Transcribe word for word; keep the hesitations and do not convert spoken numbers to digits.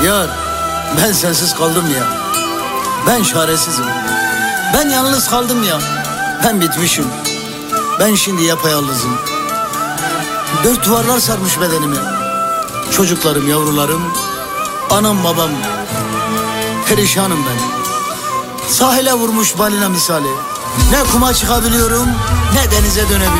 Yar, ben sensiz kaldım ya. Ben çaresizim. Ben yalnız kaldım ya. Ben bitmişim. Ben şimdi yapayalnızım. Dört duvarlar sarmış bedenimi. Çocuklarım, yavrularım, anam babam. Perişanım ben. Sahile vurmuş balina misali. Ne kuma çıkabiliyorum, ne denize dönebiliyorum.